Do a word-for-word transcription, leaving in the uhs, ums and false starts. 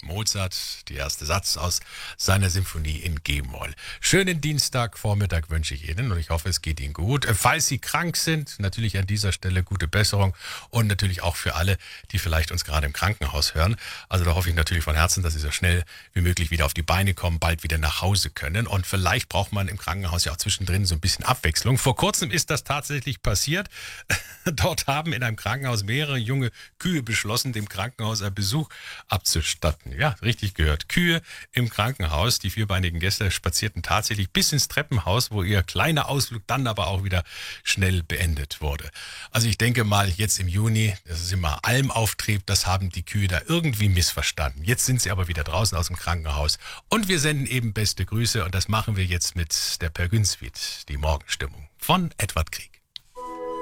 Mozart, der erste Satz aus seiner Symphonie in G-Moll. Schönen Dienstagvormittag wünsche ich Ihnen und ich hoffe, es geht Ihnen gut. Falls Sie krank sind, natürlich an dieser Stelle gute Besserung und natürlich auch für alle, die vielleicht uns gerade im Krankenhaus hören. Also da hoffe ich natürlich von Herzen, dass Sie so schnell wie möglich wieder auf die Beine kommen, bald wieder nach Hause können. Und vielleicht braucht man im Krankenhaus ja auch zwischendrin so ein bisschen Abwechslung. Vor kurzem ist das tatsächlich passiert. Dort haben in einem Krankenhaus mehrere junge Kühe beschlossen, dem Krankenhaus einen Besuch abzustatten. Ja, richtig gehört. Kühe im Krankenhaus. Die vierbeinigen Gäste spazierten tatsächlich bis ins Treppenhaus, wo ihr kleiner Ausflug dann aber auch wieder schnell beendet wurde. Also ich denke mal, jetzt im Juni, das ist immer Almauftrieb, das haben die Kühe da irgendwie missverstanden. Jetzt sind sie aber wieder draußen aus dem Krankenhaus. Und wir senden eben beste Grüße und das machen wir jetzt mit der Per Gün Suite, die Morgenstimmung von Edward Grieg.